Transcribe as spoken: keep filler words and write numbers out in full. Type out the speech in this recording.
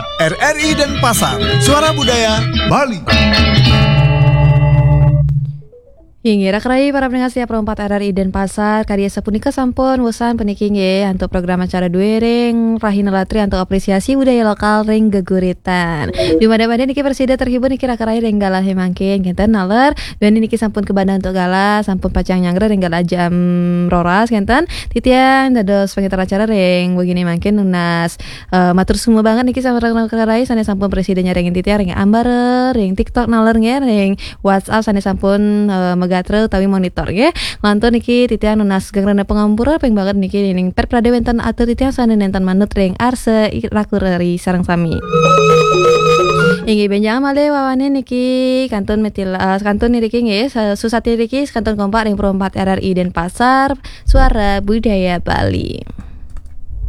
R R I Denpasar, Suara Budaya Bali. Ingira kerai para pendengar setiap perempat R R I Denpasar karya sepunika sampun wesan peniking ye untuk program acara due ring rahina latri untuk apresiasi budaya lokal ring geguritan. Di mana-mana niki persida terhibur niki kerai ring galah hemangkin kenten naler dan niki sampun kebanda untuk gala sampun pacang nyangre ring gala jam roras kenten titian dados pengitar acara ring begini mangkin nunas uh, matur semua banget niki sama kerai sane sampun presidennya ring titian ring ambar ring TikTok naler nge ring WhatsApp sane sampun uh, gatre utawi monitor ya. Lantur niki titian nunas gengrena pengampura peng banget niki ning perprade wenten atur titian sane nenten manut ring arse rakureri sareng sami. Ingi benjang male wawane niki kantun metil uh, kantun niki nggih susati niki kantun kompak ring perempat R R I Denpasar Suara Budaya Bali.